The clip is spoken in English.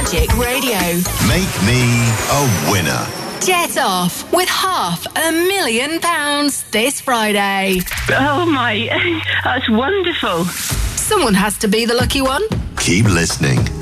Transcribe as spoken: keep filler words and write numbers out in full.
Magic Radio. Make me a winner. Jet off with half a million pounds this Friday. Oh my, that's wonderful. Someone has to be the lucky one. Keep listening.